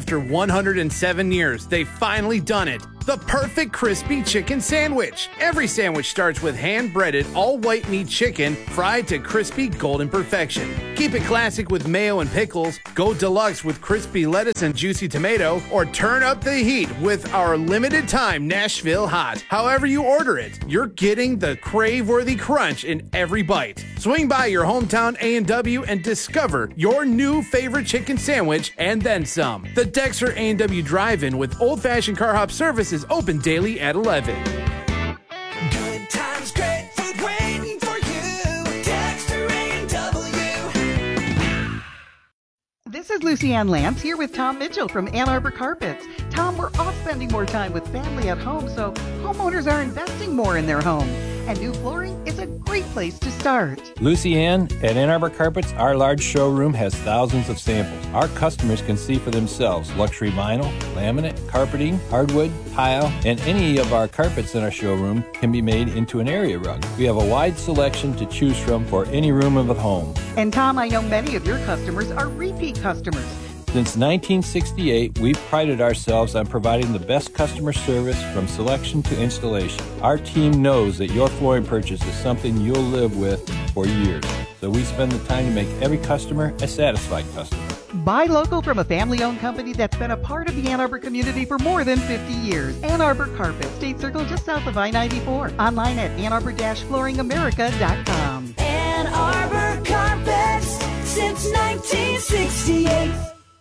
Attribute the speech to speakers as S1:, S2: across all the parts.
S1: After 107 years, they've finally done it. The perfect crispy chicken sandwich. Every sandwich starts with hand-breaded, all-white meat chicken fried to crispy golden perfection. Keep it classic with mayo and pickles, go deluxe with crispy lettuce and juicy tomato, or turn up the heat with our limited-time Nashville Hot. However you order it, you're getting the crave-worthy crunch in every bite. Swing by your hometown A&W and discover your new favorite chicken sandwich and then some. The Dexter A&W Drive-In with old-fashioned car hop service is open daily at 11.
S2: Good times, great food waiting for you. Dexter A&W.
S3: This is Lucy Ann Lamps here with Tom Mitchell from Ann Arbor Carpets. Tom, we're all spending more time with family at home, so homeowners are investing more in their home. And new flooring is a great place to start.
S4: Lucy Ann, at Ann Arbor Carpets, our large showroom has thousands of samples. Our customers can see for themselves luxury vinyl, laminate, carpeting, hardwood, tile, and any of our carpets in our showroom can be made into an area rug. We have a wide selection to choose from for any room of the home.
S3: And Tom, I know many of your customers are repeat customers.
S4: Since 1968, we've prided ourselves on providing the best customer service from selection to installation. Our team knows that your flooring purchase is something you'll live with for years, so we spend the time to make every customer a satisfied customer.
S3: Buy local from a family-owned company that's been a part of the Ann Arbor community for more than 50 years. Ann Arbor Carpet, State Circle just south of I-94. Online at annarbor-flooringamerica.com.
S2: Ann Arbor Carpets since 1968.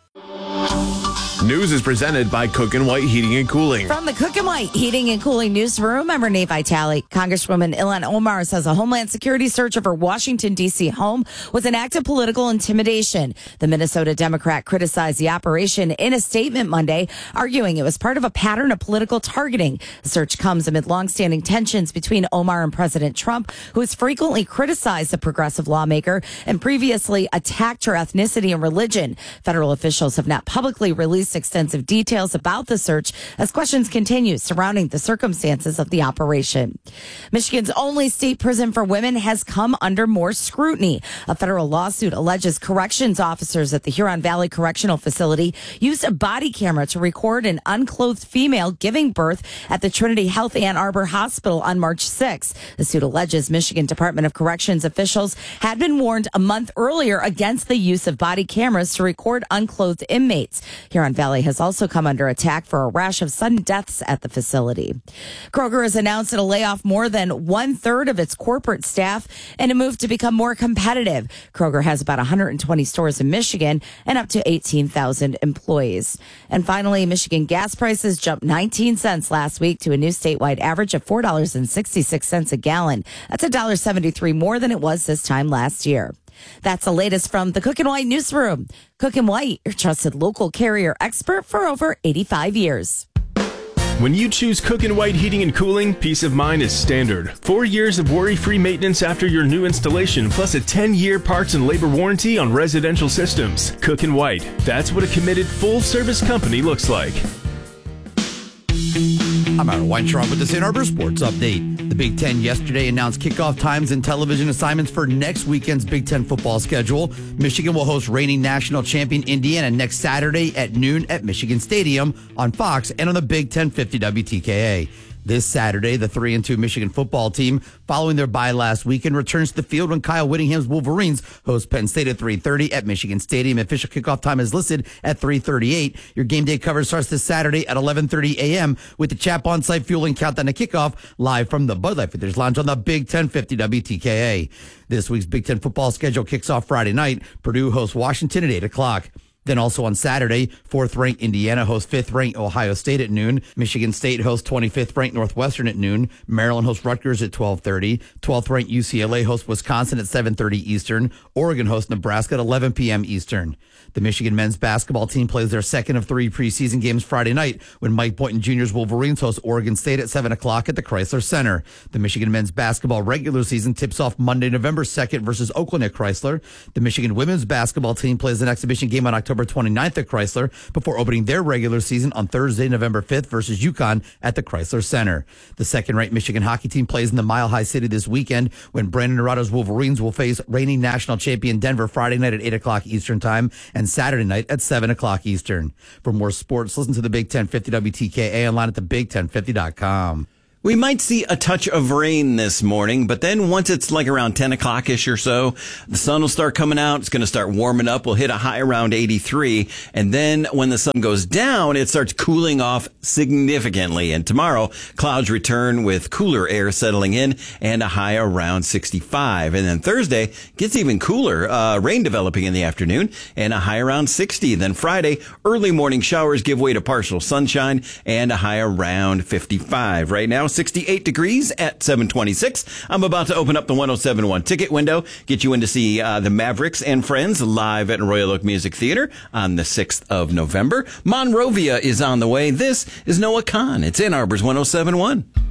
S5: News is presented by Cook and White Heating and Cooling.
S6: From the Cook and White Heating and Cooling newsroom, I'm Renee Vitale. Congresswoman Ilhan Omar says a Homeland Security search of her Washington, D.C. home was an act of political intimidation. The Minnesota Democrat criticized the operation in a statement Monday, arguing it was part of a pattern of political targeting. The search comes amid longstanding tensions between Omar and President Trump, who has frequently criticized the progressive lawmaker and previously attacked her ethnicity and religion. Federal officials have not publicly released extensive details about the search as questions continue surrounding the circumstances of the operation. Michigan's only state prison for women has come under more scrutiny. A federal lawsuit alleges corrections officers at the Huron Valley Correctional Facility used a body camera to record an unclothed female giving birth at the Trinity Health Ann Arbor Hospital on March 6. The suit alleges Michigan Department of Corrections officials had been warned a month earlier against the use of body cameras to record unclothed inmates. Huron Valley has also come under attack for a rash of sudden deaths at the facility. Kroger has announced it'll lay off more than 1/3 of its corporate staff in a move to become more competitive. Kroger has about 120 stores in Michigan and up to 18,000 employees. And finally, Michigan gas prices jumped 19 cents last week to a new statewide average of $4.66 a gallon. That's $1.73 more than it was this time last year. That's the latest from the Cook and White newsroom. Cook and White, your trusted local carrier expert for over 85 years.
S7: When you choose Cook and White Heating and Cooling, peace of mind is standard. 4 years of worry-free maintenance after your new installation, plus a 10-year parts and labor warranty on residential systems. Cook and White, that's what a committed full-service company looks like.
S8: I'm Aaron Weintraub with the Ann Arbor Sports Update. The Big Ten yesterday announced kickoff times and television assignments for next weekend's Big Ten football schedule. Michigan will host reigning national champion Indiana next Saturday at noon at Michigan Stadium on Fox and on the Big Ten 50 WTKA. This Saturday, the 3-2 Michigan football team, following their bye last weekend, returns to the field when Kyle Whittingham's Wolverines host Penn State at 3:30 at Michigan Stadium. Official kickoff time is listed at 3:38. Your game day coverage starts this Saturday at 11:30 a.m. with the Chap on-site fueling countdown to kickoff live from the Bud Light Fitness Lounge on the Big Ten 50 WTKA. This week's Big Ten football schedule kicks off Friday night. Purdue hosts Washington at 8 o'clock. Then also on Saturday, 4th-ranked Indiana hosts 5th-ranked Ohio State at noon. Michigan State hosts 25th-ranked Northwestern at noon. Maryland hosts Rutgers at 12:30. 12th-ranked UCLA hosts Wisconsin at 7:30 Eastern. Oregon hosts Nebraska at 11 p.m. Eastern. The Michigan men's basketball team plays their second of 3 preseason games Friday night when Mike Boynton Jr.'s Wolverines host Oregon State at 7 o'clock at the Chrysler Center. The Michigan men's basketball regular season tips off Monday, November 2nd versus Oakland at Chrysler. The Michigan women's basketball team plays an exhibition game on October October 29th at Chrysler before opening their regular season on Thursday, November 5th versus UConn at the Chrysler Center. The second-ranked Michigan hockey team plays in the Mile High City this weekend when Brandon Naranjo's Wolverines will face reigning national champion Denver Friday night at 8 o'clock Eastern Time and Saturday night at 7 o'clock Eastern. For more sports, listen to the Big 1050 WTKA online at thebig1050.com.
S9: We might see a touch of rain this morning, but then once it's like around 10 o'clock-ish or so, the sun will start coming out. It's going to start warming up. We'll hit a high around 83. And then when the sun goes down, it starts cooling off significantly. And tomorrow, clouds return with cooler air settling in and a high around 65. And then Thursday gets even cooler, rain developing in the afternoon and a high around 60. Then Friday, early morning showers give way to partial sunshine and a high around 55. Right now, 68 degrees at 726. I'm about to open up the 107.1 ticket window, get you in to see the Mavericks and Friends live at Royal Oak Music Theater on the 6th of November. Monrovia is on the way. This is Noah Khan. It's Ann Arbor's 107.1.